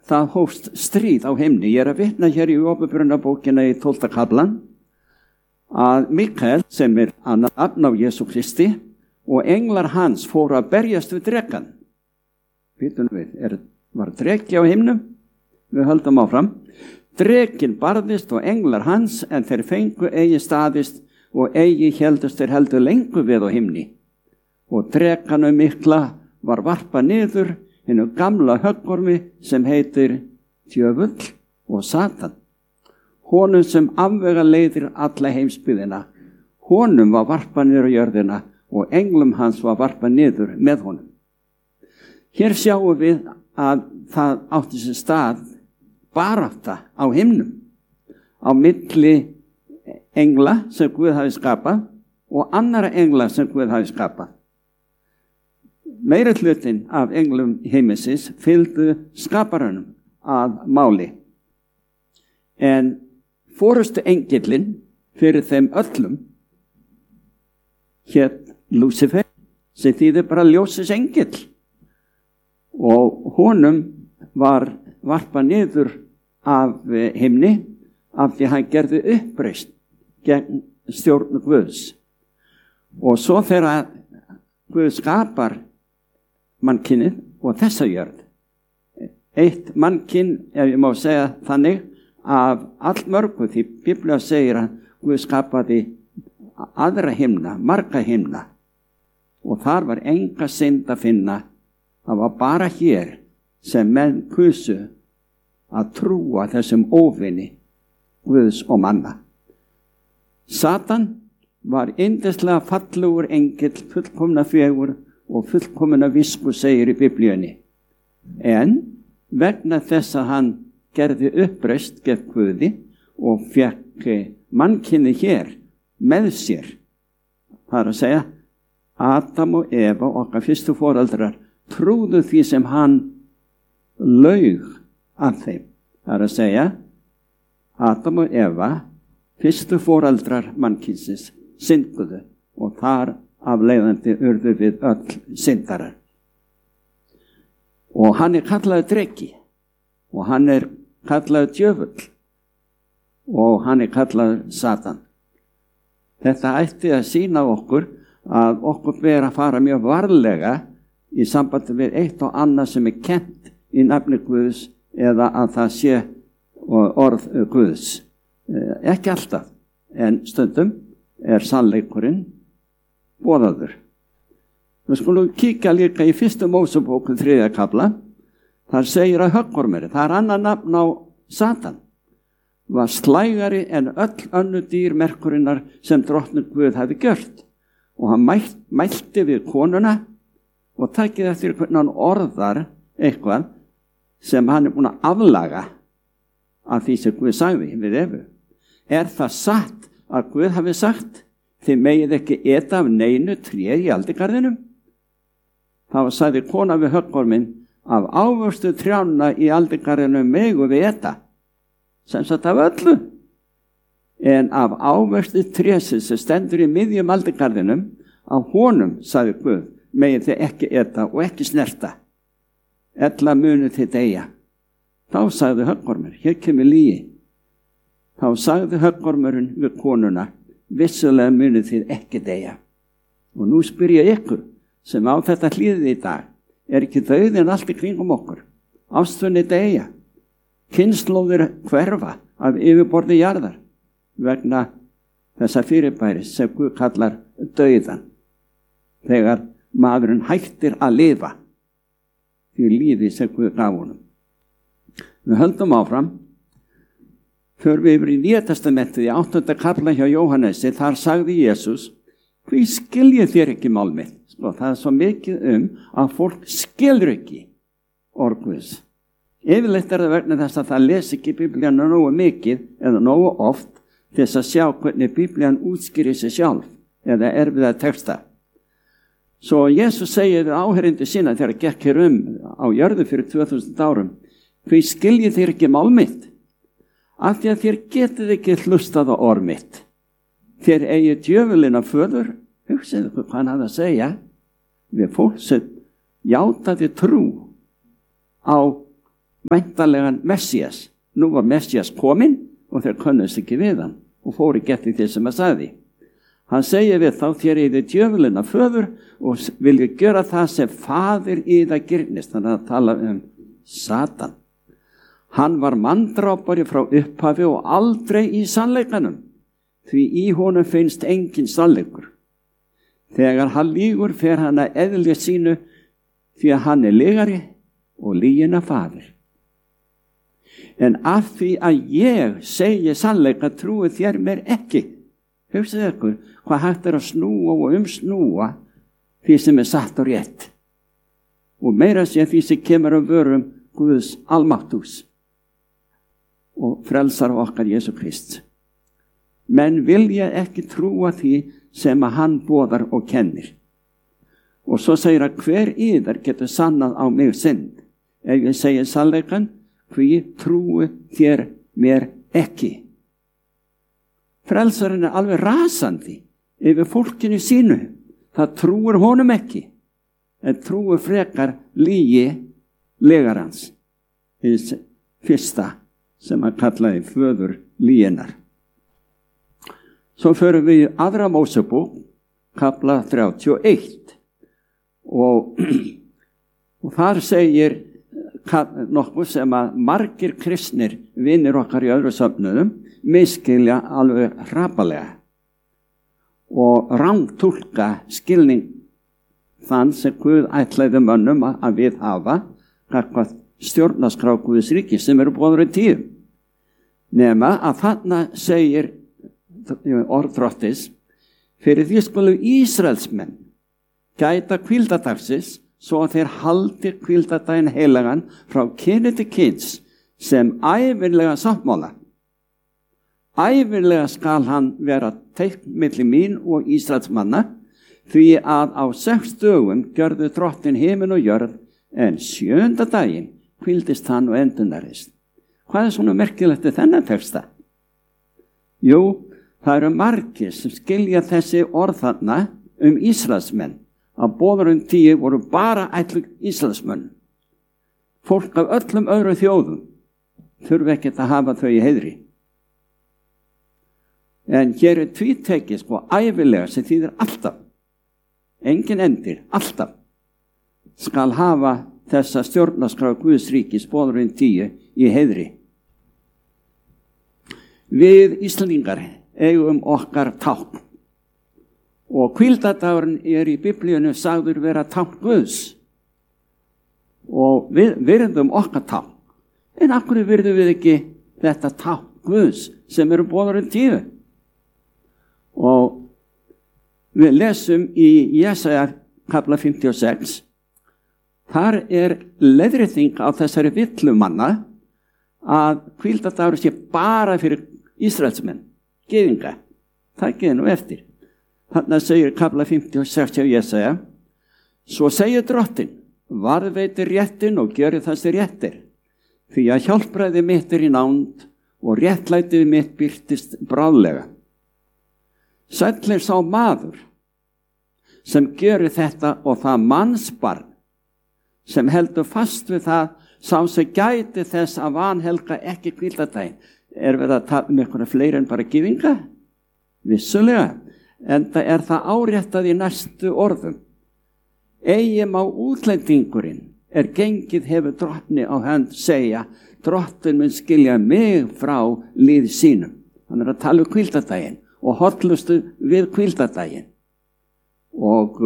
það hófst stríð á himni. Ég að vitna hér í Åpenbarunarbókina í 12. kaflan að Mikael, sem annað nafn á Jesú Kristi, og englar hans fóru að berjast við drekann. Vitum við, var dreki á himnum? Við höldum áfram. Drekinn barðist og englar hans, en þeir fengu eigi staðist og eigi héldust þeir heldur lengur við á himni. Og drekanum mikla var varpað niður hinnu gamla höggormi sem heitir djöfull og Satan. Honum sem afvega leiðir alla heimsbyggðina. Honum var varpað niður á jörðina og englum hans var varpað niður með honum. Hér sjáum við að það átti sér stað barátta á himnum á milli engla sem Guð hafi skapað og annara engla sem Guð hafi skapað. Meiri hlutin af englum heimisins fylgdu skaparanum að máli. En forustu engillinn fyrir þeim öllum hét Lúsifer, sem þýðir bara ljósins engill. Og honum var varpað niður af himni af því hann gerði uppreisn gegn stjórn Guðs. Og svo þegar Guð skapar mannkynið og þessa jörð, eitt mannkyn, ef ég má segja þannig, af allmörgu, því Biblia segir að Guð skapaði aðra himna, marga himna, og þar var enga synd að finna. Það var bara hér sem menn kusu að trúa þessum óvini Guðs og manna. Satan var yndislega fallegur engill, fullkomna fegur og fullkomna visku, segir í Biblíunni. En vegna þess að hann gerði uppreist gegn Guði og fekk mannkynni hér með sér, það að segja Adam og Eva, okkar fyrstu foreldrar, trúðu því sem hann laug af þeim. Það að segja Adam og Eva, fyrstu foreldrar mannkynsins, synduðu og þar afleiðandi urðu við öll syndarar. Og hann kallaður dreki og hann kallaður djöfull og hann kallaður Satan. Þetta ætti að sýna okkur að okkur ber að fara mjög varlega í sambandi við eitt og annað sem kennt í nafni Guðs eða að það sé orð Guðs. Ekki alltaf, en stundum sannleikurinn boðaður. Við skulum kíkja líka í 1. Mósebók 3. kafla. Þar segir að höggormurinn, það annað nafn á Satan, var slægari en öll önnur dýr merkurinnar sem drottning Guð hafi gjört. Og hann mælti við konuna og takið eftir hvernig hann orðar eitthvað sem hann búin að aflaga af því sem Guð sagði við Evu. Það satt að Guð hafi sagt, þið megið ekki eta af neinu tré í aldigarðinum? Þá sagði kona við höggorminn, af ávöxtu trjánna í aldigarðinum megum við eta, sem sagt af öllu. En af ávöxtu trésins sem stendur í miðjum aldigarðinum, af honum, sagði Guð, megið þið ekki eta og ekki snerta. Ella munu þið deyja. Þá sagði höggormur, hér kemur lygi. Þá sagði höggormurinn við konuna, vissulega munu þið ekki deyja. Og nú spyr ég ykkur, sem á þetta hlýðið í dag, ekki dauðinn allt í kringum okkur? Ástfunni deyja. Kynslóðir hverfa af yfirborði jarðar vegna þessa fyrirbæris sem Guð kallar dauðan. Þegar maðurinn hættir að lifa því lífi sem Guð gaf honum. Við höldum áfram. Förum við yfir í Nýja testamentið í 8. kafla hjá Jóhannesi, þar sagði Jesús, hví skiljið þér ekki mál mitt? Það svo mikið að fólk skilur ekki orð Guðs. Yfirleitt það vegna þess að það les ekki Biblíana nógu mikið eða nógu oft til þess að sjá hvernig Biblían útskýrir sig sjálf eða erfiða texta. Svo Jesús segir við áheyrendur sína þegar hann gekk hér á jörðu fyrir 2000 árum, hví skiljið þér ekki mál mitt? Af því að þér getið ekki hlustað á orð mitt. Þér eigið djöfulinn af föður, hugsaðu hvað hann hafði að segja við fólk sem játaði trú á væntanlegan Messías. Nú var Messías kominn og þeir könnust ekki við hann og fóru ekki eftir því sem hann sagði. Hann segir við þá: þér eigið djöfulinn að föður og vilja gera það sem faðir yðar girnist. Þannig að tala Satan. Hann var manndrápari frá upphafi og aldrei í sannleikanum, því í honum finnst engin sannleikur. Þegar hann lýgur fer hann að eðli sínu, því að hann lygari og lygina faðir. En af því að ég segi sannleika trúið þér mér ekki. Hugsið ykkur hvað hægt að snúa og umsnúa því sem satt og rétt. Og meira sé því sem kemur vörum Guðs almáttugs og frelsar okkar Jesú Krist. Menn vilja ekki trúa því sem að hann boðar og kennir. Og svo segir að hver yðar getur sannað á mig synd. Ef ég segi sannleikann, hví trúi þér mér ekki. Frelsarinn alveg rasandi yfir fólkinu sínu. Það trúir honum ekki, en trúir frekar lygi legarans. Hins fyrsta sem hann kallaði föður lyginnar. Svo förum við í aðra Mósebók, kafla 31 og þar segir nokkuð sem að margir kristnir vinir okkar í öðru söfnuðum misskilja alveg hrapalega og rangtúlka skilning þann sem Guð ætlaði mönnum að viðhafa gagnvart stjórnarskrá Guðs ríkis sem eru boðar í tíu. Nema að þarna segir orð Drottins: fyrir því skulu Ísraelsmenn gæta hvíldadagsins svo að þeir haldi hvíldadaginn heilagan frá kyni til kyns sem ævinlega sáttmála. Ævinlega skal hann vera teikn milli mín og Ísraelsmanna, því að á 6 dögum gjörðu Drottin himinn og jörð, en 7. daginn hvíldist hann og endurnærðist. Hvað svona merkilegt þennan texta? Jú, það eru margir sem skilja þessi orð þarna Ísraelsmenn, að boðurum 10 voru bara ætluð Ísraelsmenn. Fólk af öllum öðrum þjóðum þurfi ekkert að hafa þau í heiðri. En hér tvítekið ævilega sem þýðir alltaf, engin endir, alltaf skal hafa þessa stjórnarskrá Guðs ríkis boðurum 10 í heiðri. Við Íslendingar eigum okkar tákn og hvíldadagurinn í Biblíunni sagður vera tákn Guðs og við virðum okkar tákn. En af hverju virðum við ekki þetta tákn Guðs sem eru boðurum 10? Og við lesum í Jesaja kafla 56. Þar leiðrétting á þessari villumanna að hvíldadagur sé bara fyrir Ísraelsmenn, gyðinga. Það geði nú eftir. Þarna segir kafla 56 á Jesaja: svo segir Drottinn, varðveiti réttin og gjöri það sem rétt er, því að hjálpræði mitt í nánd og réttlætið mitt birtist bráðlega. Sæll sá maður sem gjöri þetta og það mannsbarn sem heldur fast við það, sá sem gæti þess að vanhelga ekki hvíldadaginn. Við að tala einhverja fleiri en bara gyðinga? Vissulega, enda það áréttað í næstu orðum. Eigi má útlendingurinn gengið hefur drottni á hönd segja: Drottin mun skilja mig frá lið sínum. Hann að tala hvíldadaginn og hollustu við hvíldadaginn. Og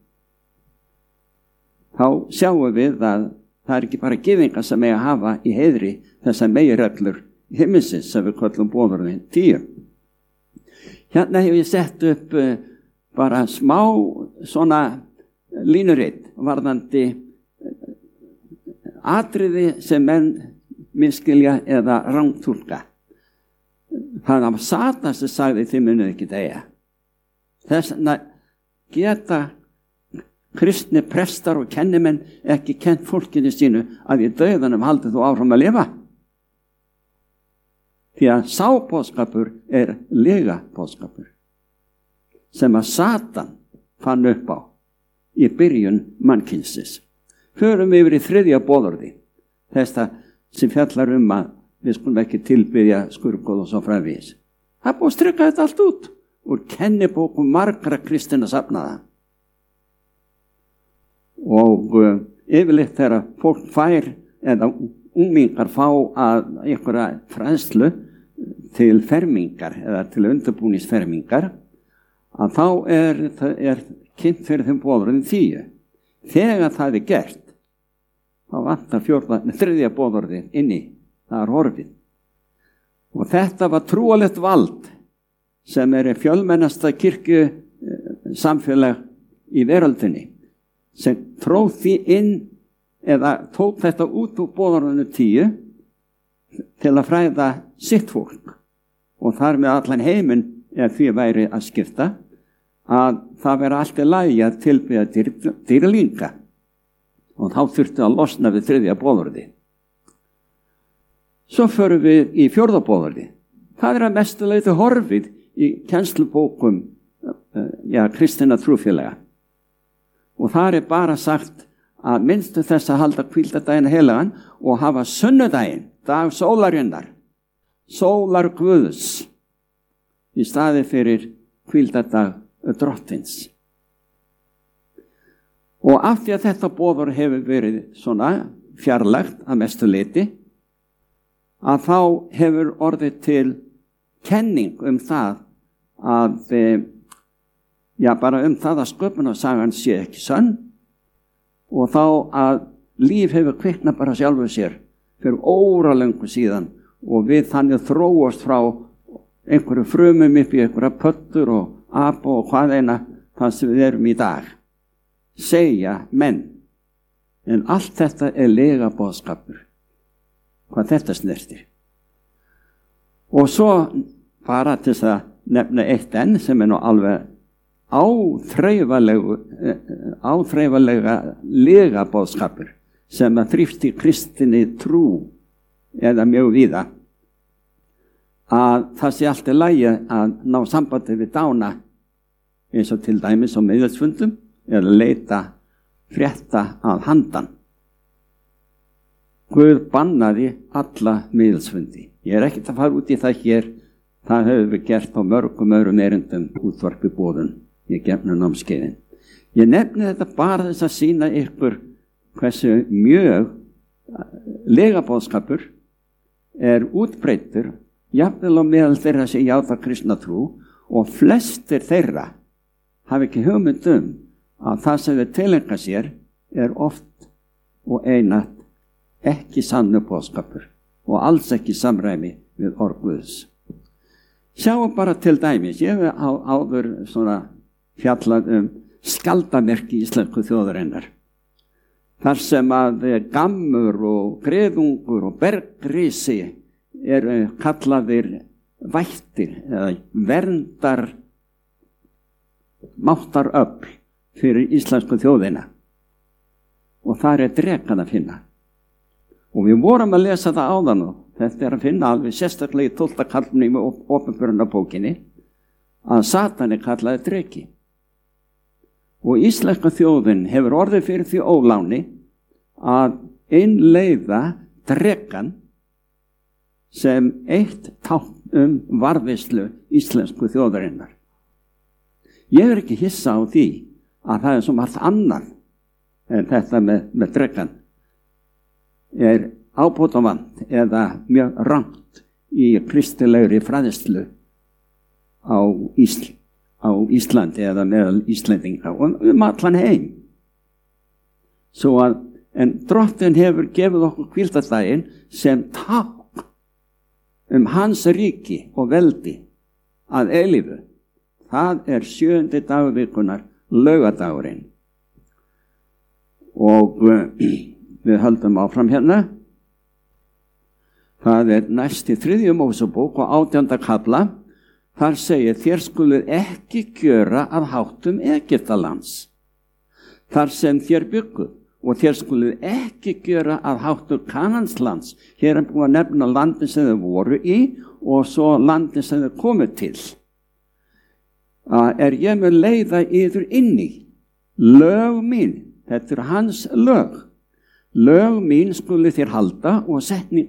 þá sjáum við að það ekki bara gyðingar sem eiga að hafa í heiðri þessar meginreglur himminsins sem við köllum boðurum 10. Hérna hef ég sett upp bara smá svona línurit varðandi atriði sem menn misskilja eða rangtúlka. Það var Satan sem sagði: þið munið ekki deyja. Þess vegna geta kristni prestar og kennimenn ekki kennt fólkinu sínu að í dauðanum haldið þú áfram að lifa. Því að sá boðskapur legabóðskapur sem að Satan fann upp á í byrjun mannkynsins. Förum yfir í 3. boðorði, þessa sem fjallar að við skulum ekki tilbiðja skurðgoð og svo framvegis. Það búið að strika þetta allt út úr kennibókum margra kristinna safnaða. Og yfirleitt þegar fólk fær eða unglingar fá að einhverja fræðslu til fermingar eða til undirbúningsfermingar, að þá er kynnt fyrir þeim boðorðin 10. Þegar það er gert, þá vantar 3. boðorðið inni, það er horfið. Og þetta var trúalegt vald sem er fjölmennasta kirkju samfélag í veröldinni, sem tróð því inn eða tók þetta út úr boðorðinu 10 til að fræða sitt fólk, og þar með allan heiminn ef því væri að skipta að það veri allt í lagi að tilbiðja dýralinga, og þá þurfti að losna við 3. boðorði. Svo förum við í 4. boðorði. Það er að mestu leyti horfið í kennslubókum kristinna trúfélaga, og þar er bara sagt að minnstu þess að halda hvíldardaginn heilagan og hafa sunnudaginn, dag sólarinnar, sólar Guðs, í staði fyrir hvíldardag drottins. Og af því að þetta boðorð hefur verið svona fjarlægt að mestu leyti, að þá hefur orðið til kenning það að bara það að sköpunarsagan sé ekki sönn, og þá að líf hefur kviknað bara sjálfu sér fyrir óralöngu síðan, og við þannig þróast frá einhverju frumum upp í einhverja pöttur og apa og hvað eina það sem við erum í dag, segja menn. En allt þetta er lega boðskapur, hvað þetta snertir. Og svo bara til þess að nefna eitt enn sem er nú alveg áþreifalega lega boðskapur sem að þrífst í kristinni trú eða mjög víða, að það sé allt í lagi að ná sambandi við dána, eins og til dæmis á miðilsfundum, eða leita frétta að handan. Guð bannaði alla miðilsfundi. Ég er ekkert að fara út í það hér, það hefur við gert á mörgum öðrum erindum útvarpi boðun í gegnum námskeiðin. Ég nefni þetta bara þess að sýna ykkur hversu mjög legaboðskapur er útbreiddur, jafnvel á meðal þeirra sem játa kristna trú, og flestir þeirra hafa ekki hugmynd að það sem þeir tileinka sér er oft og einatt ekki sannu boðskapur og alls ekki samræmi við orð Guðs. Sjáum bara til dæmis, ég hef áður svona fjallað skaldamerki íslensku þjóðarinnar, þar sem að gammur og griðungur og bergrisi eru kallaðir vættir eða verndar máttaröfl fyrir íslensku þjóðina, og þar er drekan að finna. Og við vorum að lesa það áðan, og þetta er að finna alveg sérstaklega í 12. kaflanum í Åpenbarunarbókinni, að Satan er kallaði dreki. Og íslenska þjóðin hefur orðið fyrir því óláni að innleiða drekan sem eitt tákn varðveislu íslensku þjóðarinnar. Ég er ekki hissa á því að það er svo margt annað en þetta með drekan er ábótavant eða mjög rangt í kristilegri fræðslu á Íslandi eða meðal Íslendinga og allan heim. En Drottinn hefur gefið okkur hvíldardaginn sem tákn hans ríki og veldi að eilífu. Það er 7. dagur vikunar, laugadagurinn. Og við höldum áfram hérna. Það er næst í 3. Mósebók og 18. kafla. Þar segir: þér skuluð ekki gjöra að háttum Egyptalands, þar sem þér bygguð, og þér skuluð ekki gjöra að háttum Kananslands. Hér er búið að nefna landin sem þau voru í og svo landin sem þau komið til. Er ég með leiða yður inn í lög mín, þetta er hans lög, Lög mín skuli þér halda og setning